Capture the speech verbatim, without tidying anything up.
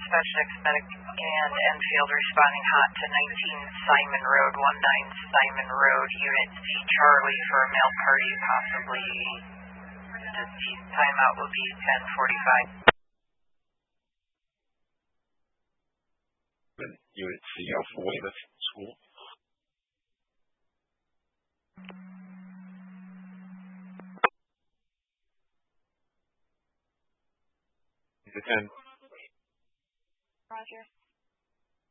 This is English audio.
dispatch medic and Enfield responding hot to nineteen Simon Road, nineteen Simon Road, Unit C Charlie for a male party, possibly. The timeout will be ten forty-five. Unit C Alpha Weymouth School. ten. Roger.